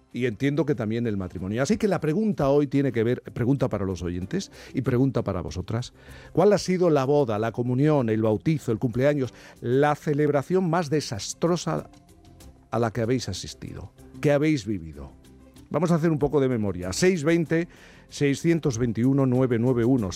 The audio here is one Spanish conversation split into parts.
y entiendo que también el matrimonio. Así que la pregunta hoy tiene que ver, pregunta para los oyentes y pregunta para vosotras. ¿Cuál ha sido la boda, la comunión, el bautizo, el cumpleaños, la celebración más desastrosa a la que habéis asistido, que habéis vivido? Vamos a hacer un poco de memoria. 620-621-991.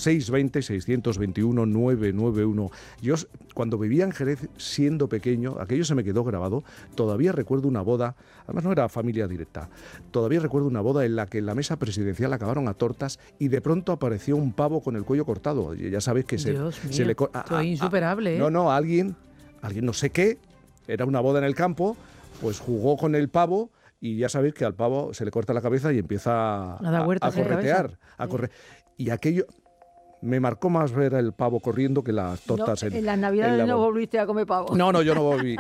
620-621-991. Yo, cuando vivía en Jerez, siendo pequeño, aquello se me quedó grabado. Todavía recuerdo una boda, además no era familia directa, todavía recuerdo una boda en la que en la mesa presidencial acabaron a tortas y de pronto apareció un pavo con el cuello cortado. Ya sabéis que se le... Esto es insuperable, ¿eh? No, alguien no sé qué, era una boda en el campo, pues jugó con el pavo. Y ya sabéis que al pavo se le corta la cabeza y empieza a corretear. Y aquello me marcó más ver el pavo corriendo que las tortas. En las Navidades no volviste a comer pavo. No, yo no volví.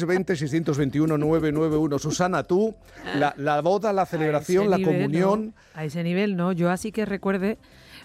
620-621-991. Susana, tú, la boda, la celebración, la comunión... No, a ese nivel no. Yo así que recuerdo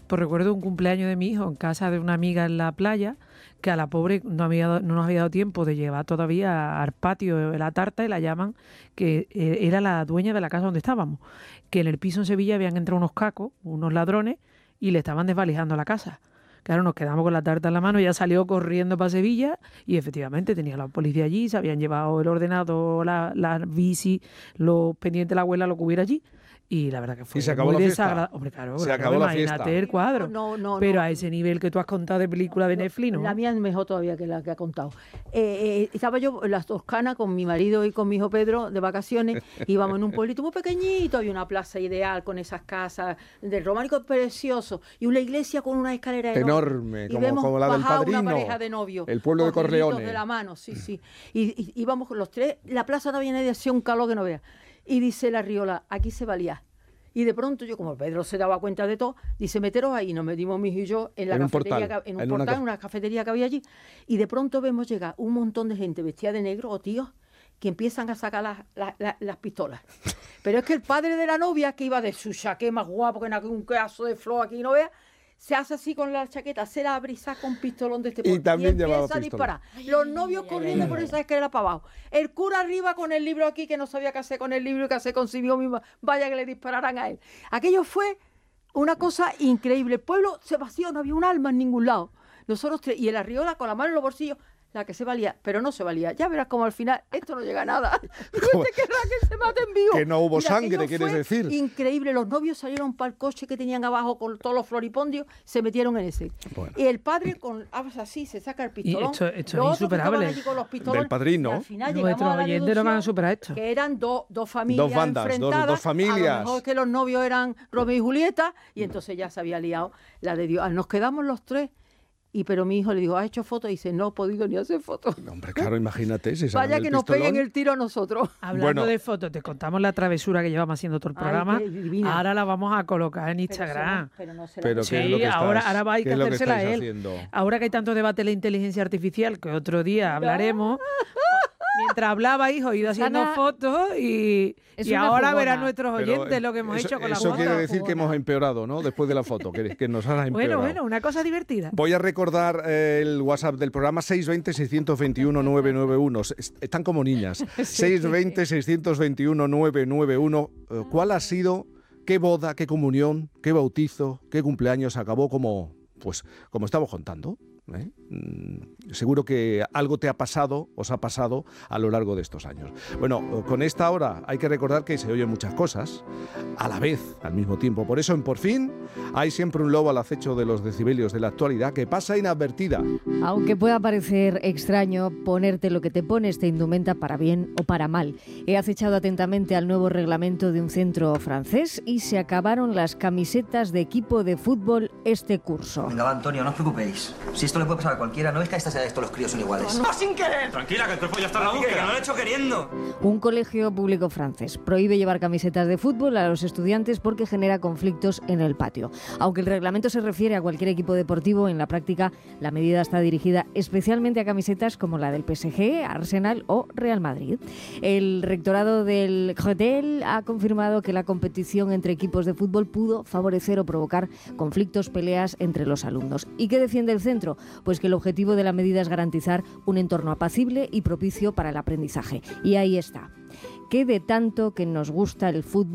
un cumpleaños de mi hijo en casa de una amiga en la playa, que a la pobre no nos había dado tiempo de llevar todavía al patio la tarta, y la llaman, que era la dueña de la casa donde estábamos, que en el piso en Sevilla habían entrado unos cacos, unos ladrones, y le estaban desvalijando la casa. Claro, nos quedamos con la tarta en la mano, ella salió corriendo para Sevilla y efectivamente tenía la policía allí, se habían llevado el ordenador, la bici, los pendientes de la abuela, lo que hubiera allí. Y la verdad que fue muy desagradable. Hombre, claro, se acabó la fiesta. Imagínate el cuadro. Pero a ese nivel que tú has contado de película de Netflix, ¿no? La mía es mejor todavía que la que ha contado. Estaba yo en las Toscanas con mi marido y con mi hijo Pedro de vacaciones. Íbamos en un pueblito muy pequeñito, había una plaza ideal con esas casas del románico precioso y una iglesia con una escalera enorme, como la del Padrino. Una pareja de novios. El pueblo de Corleone. De la mano, sí. Y íbamos los tres, la plaza no había nadie, hacía un calor que no veas. Y dice la Riola, aquí se valía. Y de pronto yo, como Pedro se daba cuenta de todo, dice, meteros ahí. Nos metimos mi hijo y yo en la cafetería, en una cafetería que había allí. Y de pronto vemos llegar un montón de gente vestida de negro, o tíos, que empiezan a sacar las pistolas. Pero es que el padre de la novia, que iba de su chaqué más guapo, que un pedazo de flor aquí, no veas, se hace así con la chaqueta, se la abre y saca un pistolón de este porte. Y también empieza a disparar. Los novios corriendo por esa escalera para abajo. El cura arriba con el libro aquí, que no sabía qué hacer con el libro y qué hacer consigo mismo. Vaya que le dispararan a él. Aquello fue una cosa increíble. El pueblo se vació, no había un alma en ningún lado. Nosotros tres, y el Arriola con la mano en los bolsillos, la que se valía, pero no se valía. Ya verás como al final esto no llega a nada. Este querrá que se maten vivos. Que no hubo sangre, ¿quieres decir? Increíble. Los novios salieron para el coche que tenían abajo con todos los floripondios, se metieron en ese. Bueno. Y el padre así se saca el pistolón. Y esto es insuperable. Del Padrino. Al final nuestros oyentes no van a superar esto. Que eran dos familias, dos bandas, enfrentadas. Dos familias. A lo mejor que los novios eran Romeo y Julieta, y entonces ya se había liado la de Dios. Nos quedamos los tres. Pero mi hijo le dijo, ¿has hecho fotos? Y dice, no he podido ni hacer fotos. No, hombre, claro, imagínate. Vaya que nos peguen el tiro a nosotros. Hablando de fotos, te contamos la travesura que llevamos haciendo todo el programa. Ahora la vamos a colocar en Instagram. Pero sí, ahora va a que hacérsela a él. Haciendo? Ahora que hay tanto debate de la inteligencia artificial, que otro día hablaremos... Mientras hablaba, hijo, he ido haciendo fotos y ahora verán nuestros oyentes lo que hemos hecho con la foto. Eso quiere decir que hemos empeorado, ¿no? Después de la foto, que nos has empeorado. Bueno, una cosa divertida. Voy a recordar el WhatsApp del programa, 620-621-991. Están como niñas. 620-621-991. ¿Cuál ha sido, qué boda, qué comunión, qué bautizo, qué cumpleaños acabó como estamos contando? Seguro que algo te ha pasado, os ha pasado a lo largo de estos años. Bueno, con esta hora hay que recordar que se oyen muchas cosas a la vez, al mismo tiempo. Por eso en Por Fin hay siempre un lobo al acecho de los decibelios de la actualidad que pasa inadvertida. Aunque pueda parecer extraño, ponerte lo que te pones te indumenta para bien o para mal. He acechado atentamente al nuevo reglamento de un centro francés y se acabaron las camisetas de equipo de fútbol este curso. Venga, va, Antonio, no os preocupéis. Si esto le puede pasar a cualquiera, no es que a esta edad esto los críos son iguales. ¡No, sin querer! Tranquila, que el cuerpo ya está en la boca. Que no lo he hecho queriendo. Un colegio público francés prohíbe llevar camisetas de fútbol a los estudiantes porque genera conflictos en el patio. Aunque el reglamento se refiere a cualquier equipo deportivo, en la práctica la medida está dirigida especialmente a camisetas como la del PSG, Arsenal o Real Madrid. El rectorado del Cretel ha confirmado que la competición entre equipos de fútbol pudo favorecer o provocar conflictos, peleas entre los alumnos. ¿Y qué defiende el centro? Pues que el objetivo de la medida es garantizar un entorno apacible y propicio para el aprendizaje. Y ahí está. ¿Qué de tanto que nos gusta el fútbol